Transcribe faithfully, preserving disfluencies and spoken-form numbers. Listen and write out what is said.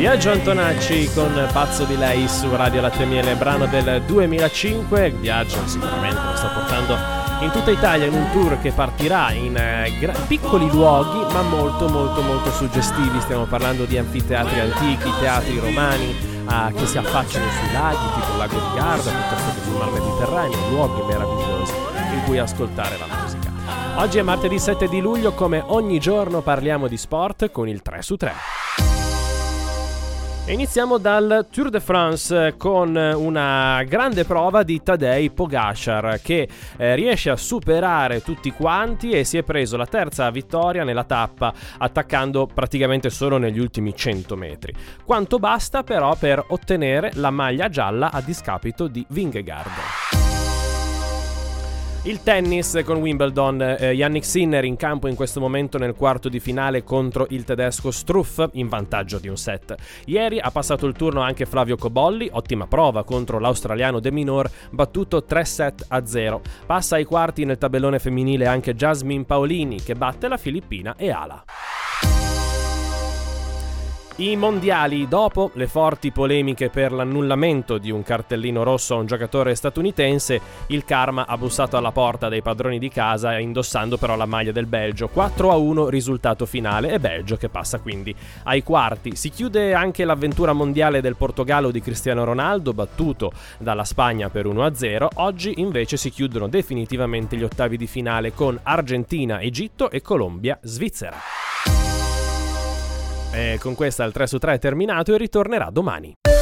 Biagio Antonacci con Pazzo di lei su Radio Latte e Miele, brano del duemilacinque. Biagio sicuramente lo sta portando in tutta Italia in un tour che partirà in eh, gra- piccoli luoghi ma molto molto molto suggestivi. Stiamo parlando di anfiteatri antichi, teatri romani eh, che si affacciano sui laghi, tipo il lago di Garda, piuttosto che sul mar Mediterraneo, luoghi meravigliosi in cui ascoltare la musica. Oggi è martedì sette di luglio, come ogni giorno parliamo di sport con il tre su tre. Iniziamo dal Tour de France con una grande prova di Tadej Pogačar che eh, riesce a superare tutti quanti e si è preso la terza vittoria nella tappa, attaccando praticamente solo negli ultimi cento metri. Quanto basta però per ottenere la maglia gialla a discapito di Vingegaard. Il tennis con Wimbledon, eh, Jannik Sinner in campo in questo momento nel quarto di finale contro il tedesco Struff, in vantaggio di un set. Ieri ha passato il turno anche Flavio Cobolli, ottima prova contro l'australiano De Minaur, battuto tre set a zero. Passa ai quarti nel tabellone femminile anche Jasmine Paolini, che batte la filippina Eala. I mondiali, dopo le forti polemiche per l'annullamento di un cartellino rosso a un giocatore statunitense, il karma ha bussato alla porta dei padroni di casa indossando però la maglia del Belgio. quattro a uno risultato finale e Belgio che passa quindi ai quarti. Si chiude anche l'avventura mondiale del Portogallo di Cristiano Ronaldo, battuto dalla Spagna per uno a zero. Oggi invece si chiudono definitivamente gli ottavi di finale con Argentina, Egitto e Colombia, Svizzera. E con questa il tre su tre è terminato e ritornerà domani.